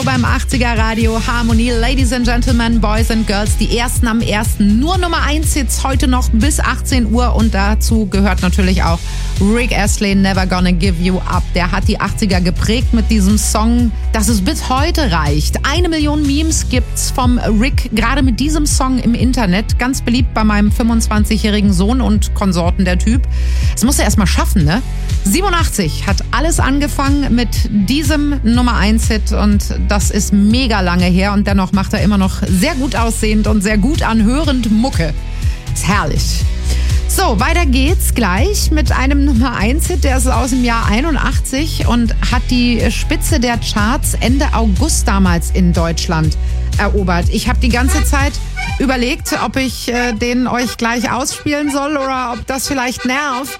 Beim 80er Radio Harmonie, Ladies and Gentlemen, Boys and Girls, die ersten am ersten. Nur Nummer 1 Hits heute noch bis 18 Uhr und dazu gehört natürlich auch Rick Astley, Never Gonna Give You Up. Der hat die 80er geprägt mit diesem Song, dass es bis heute reicht. 1 Million Memes gibt's vom Rick gerade mit diesem Song im Internet. Ganz beliebt bei meinem 25-jährigen Sohn und Konsorten der Typ. Das muss er erst mal schaffen, ne? 87 hat alles angefangen mit diesem Nummer 1 Hit und das ist mega lange her und dennoch macht er immer noch sehr gut aussehend und sehr gut anhörend Mucke. Ist herrlich. So, weiter geht's gleich mit einem Nummer 1 Hit, der ist aus dem Jahr 81 und hat die Spitze der Charts Ende August damals in Deutschland erobert. Ich habe die ganze Zeit überlegt, ob ich den euch gleich ausspielen soll oder ob das vielleicht nervt.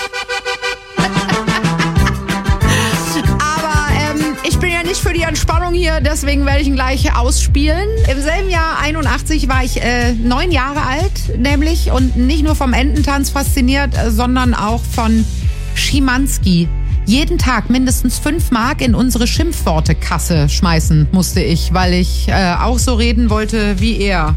Ich bin ja nicht für die Entspannung hier, deswegen werde ich ihn gleich ausspielen. Im selben Jahr 81 war ich 9 Jahre alt, nämlich, und nicht nur vom Ententanz fasziniert, sondern auch von Schimanski. Jeden Tag mindestens 5 Mark in unsere Schimpfwortekasse schmeißen musste ich, weil ich auch so reden wollte wie er.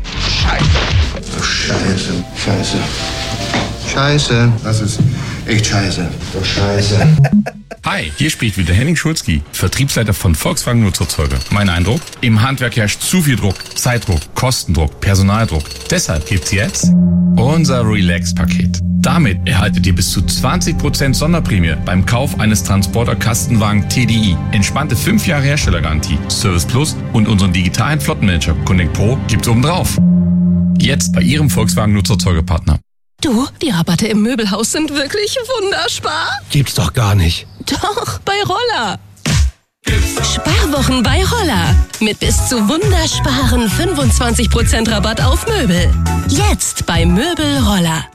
Scheiße. Scheiße. Scheiße. Das ist echt scheiße. Doch scheiße. Hi, hier spricht wieder Henning Schulzki, Vertriebsleiter von Volkswagen Nutzfahrzeuge. Mein Eindruck? Im Handwerk herrscht zu viel Druck, Zeitdruck, Kostendruck, Personaldruck. Deshalb gibt's jetzt unser Relax-Paket. Damit erhaltet ihr bis zu 20% Sonderprämie beim Kauf eines Transporter-Kastenwagen TDI. Entspannte 5 Jahre Herstellergarantie, Service Plus und unseren digitalen Flottenmanager Connect Pro gibt's obendrauf. Jetzt bei Ihrem Volkswagen Nutzfahrzeuge-Partner. Du, die Rabatte im Möbelhaus sind wirklich wunderspar. Gibt's doch gar nicht. Doch, bei Roller. Sparwochen bei Roller. Mit bis zu wundersparen 25% Rabatt auf Möbel. Jetzt bei Möbel Roller.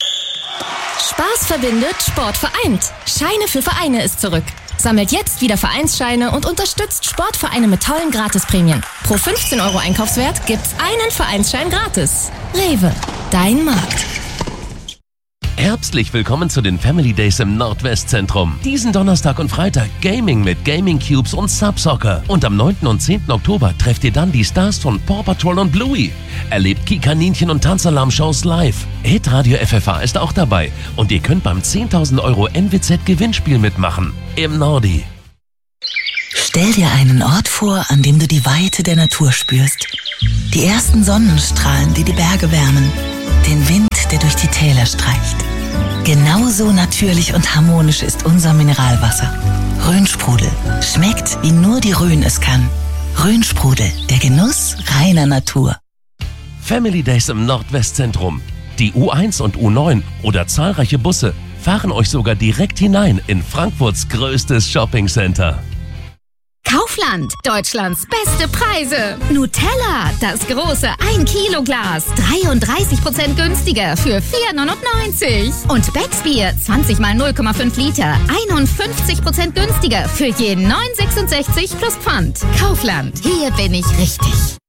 Spaß verbindet, Sport vereint. Scheine für Vereine ist zurück. Sammelt jetzt wieder Vereinsscheine und unterstützt Sportvereine mit tollen Gratisprämien. Pro 15 € Einkaufswert gibt's einen Vereinsschein gratis. Rewe, dein Markt. Herzlich willkommen zu den Family Days im Nordwestzentrum. Diesen Donnerstag und Freitag Gaming mit Gaming Cubes und Subsoccer. Und am 9. und 10. Oktober trefft ihr dann die Stars von Paw Patrol und Bluey. Erlebt Kikaninchen und Tanzalarm-Shows live. Hitradio FFH ist auch dabei. Und ihr könnt beim 10.000 € NWZ-Gewinnspiel mitmachen. Im Nordi. Stell dir einen Ort vor, an dem du die Weite der Natur spürst. Die ersten Sonnenstrahlen, die die Berge wärmen. Den Wind, der durch die Täler streicht. Genauso natürlich und harmonisch ist unser Mineralwasser. Rhönsprudel. Schmeckt, wie nur die Rhön es kann. Rhönsprudel, der Genuss reiner Natur. Family Days im Nordwestzentrum. Die U1 und U9 oder zahlreiche Busse fahren euch sogar direkt hinein in Frankfurts größtes Shoppingcenter. Kaufland, Deutschlands beste Preise. Nutella, das große 1 Kilo Glas, 33% günstiger für 4,99. Und Becksbier, 20 mal 0,5 Liter, 51% günstiger für je 9,66 plus Pfand. Kaufland, hier bin ich richtig.